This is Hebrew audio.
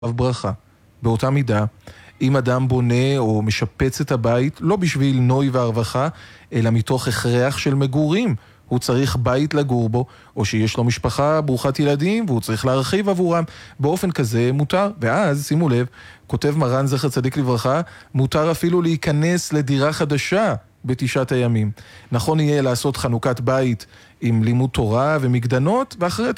ברכה. באותה מידה, אם אדם בונה או משפץ את הבית, לא בשביל נוי והרווחה, אלא מתוך הכרח של מגורים. הוא צריך בית לגור בו, או שיש לו משפחה ברוכת ילדים, והוא צריך להרחיב עבורם. באופן כזה מותר. ואז, שימו לב, כותב מרן זכר צדיק לברכה, מותר אפילו להיכנס לדירה חדשה בתשעת הימים. נכון יהיה לעשות חנוכת בית עם לימוד תורה ומקדנות, ואחרי